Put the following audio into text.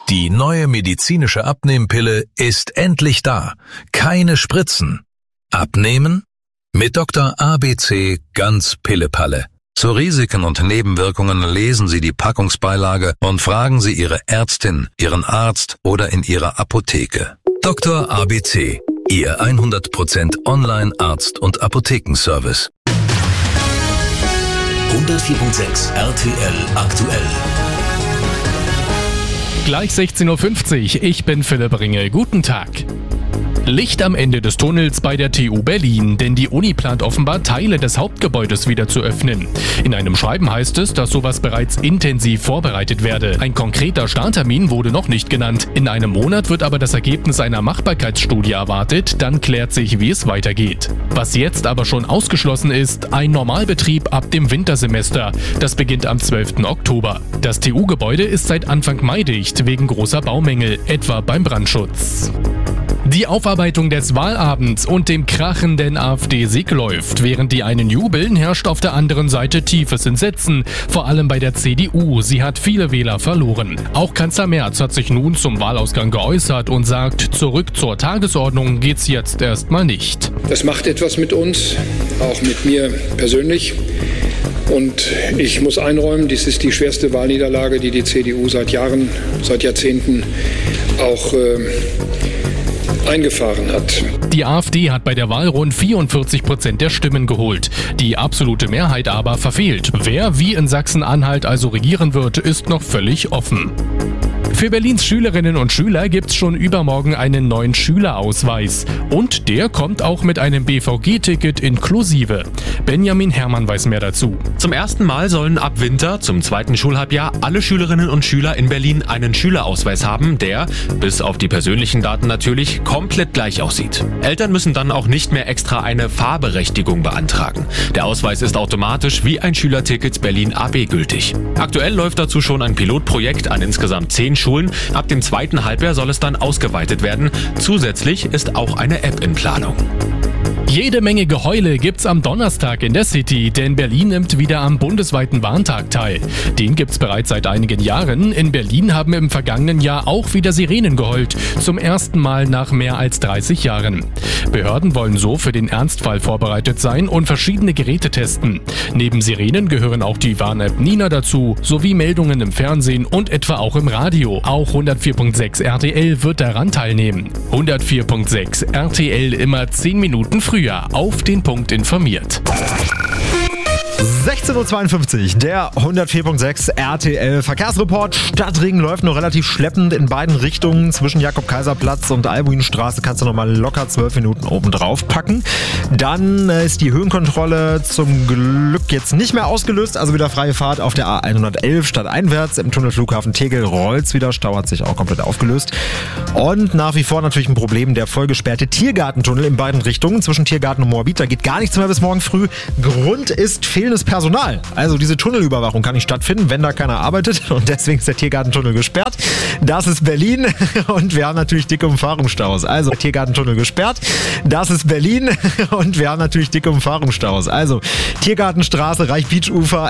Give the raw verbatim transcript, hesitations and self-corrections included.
Die neue medizinische Abnehmpille ist endlich da. Keine Spritzen. Abnehmen? Mit Doktor A B C ganz Pille-Palle. Zu Risiken und Nebenwirkungen lesen Sie die Packungsbeilage und fragen Sie Ihre Ärztin, Ihren Arzt oder in Ihrer Apotheke. Doktor A B C, Ihr hundert Prozent Online-Arzt- und Apothekenservice. hundertvier Komma sechs R T L aktuell. Gleich sechzehn Uhr fünfzig, ich bin Philipp Ringel. Guten Tag. Licht am Ende des Tunnels bei der T U Berlin, denn die Uni plant offenbar Teile des Hauptgebäudes wieder zu öffnen. In einem Schreiben heißt es, dass sowas bereits intensiv vorbereitet werde. Ein konkreter Starttermin wurde noch nicht genannt. In einem Monat wird aber das Ergebnis einer Machbarkeitsstudie erwartet, dann klärt sich, wie es weitergeht. Was jetzt aber schon ausgeschlossen ist, ein Normalbetrieb ab dem Wintersemester. Das beginnt am zwölften Oktober. Das T U-Gebäude ist seit Anfang Mai dicht, wegen großer Baumängel, etwa beim Brandschutz. Die Aufarbeitung des Wahlabends und dem krachenden AfD-Sieg läuft. Während die einen jubeln, herrscht auf der anderen Seite tiefes Entsetzen. Vor allem bei der C D U. Sie hat viele Wähler verloren. Auch Kanzler Merz hat sich nun zum Wahlausgang geäußert und sagt, zurück zur Tagesordnung geht's jetzt erstmal nicht. Das macht etwas mit uns, auch mit mir persönlich. Und ich muss einräumen, dies ist die schwerste Wahlniederlage, die die C D U seit Jahren, seit Jahrzehnten auch äh, eingefahren hat. Die AfD hat bei der Wahl rund vierundvierzig Prozent der Stimmen geholt. Die absolute Mehrheit aber verfehlt. Wer wie in Sachsen-Anhalt also regieren wird, ist noch völlig offen. Für Berlins Schülerinnen und Schüler gibt's schon übermorgen einen neuen Schülerausweis. Und der kommt auch mit einem B V G-Ticket inklusive. Benjamin Herrmann weiß mehr dazu. Zum ersten Mal sollen ab Winter, zum zweiten Schulhalbjahr, alle Schülerinnen und Schüler in Berlin einen Schülerausweis haben, der, bis auf die persönlichen Daten natürlich, komplett gleich aussieht. Eltern müssen dann auch nicht mehr extra eine Fahrberechtigung beantragen. Der Ausweis ist automatisch wie ein Schülerticket Berlin A B gültig. Aktuell läuft dazu schon ein Pilotprojekt an insgesamt zehn Schulen. Ab dem zweiten Halbjahr soll es dann ausgeweitet werden. Zusätzlich ist auch eine App in Planung. Jede Menge Geheule gibt's am Donnerstag in der City, denn Berlin nimmt wieder am bundesweiten Warntag teil. Den gibt's bereits seit einigen Jahren. In Berlin haben im vergangenen Jahr auch wieder Sirenen geheult, zum ersten Mal nach mehr als dreißig Jahren. Behörden wollen so für den Ernstfall vorbereitet sein und verschiedene Geräte testen. Neben Sirenen gehören auch die Warn-App Nina dazu, sowie Meldungen im Fernsehen und etwa auch im Radio. Auch hundertvier Komma sechs R T L wird daran teilnehmen. hundertvier Komma sechs R T L immer zehn Minuten früher. Auf den Punkt informiert. sechzehn Uhr zweiundfünfzig, der hundertvier Komma sechs R T L Verkehrsreport. Stadtring läuft noch relativ schleppend in beiden Richtungen. Zwischen Jakob-Kaiser-Platz und Albuinstraße kannst du noch mal locker zwölf Minuten oben drauf packen. Dann ist die Höhenkontrolle zum Glück jetzt nicht mehr ausgelöst, also wieder freie Fahrt auf der A hundertelf stadteinwärts. Im Tunnel Flughafen Tegel rollt's wieder, Stau hat sich auch komplett aufgelöst. Und nach wie vor natürlich ein Problem, der vollgesperrte Tiergartentunnel in beiden Richtungen zwischen Tiergarten und Moabit. Da geht gar nichts mehr bis morgen früh. Grund ist fehlendes Personal. Also diese Tunnelüberwachung kann nicht stattfinden, wenn da keiner arbeitet, und deswegen ist der Tiergartentunnel gesperrt. Das ist Berlin und wir haben natürlich dicke Umfahrungsstaus. Also Tiergartentunnel gesperrt. Das ist Berlin und wir haben natürlich dicke Umfahrungsstaus. Also Tiergartenstraße, Reich-Beach-Ufer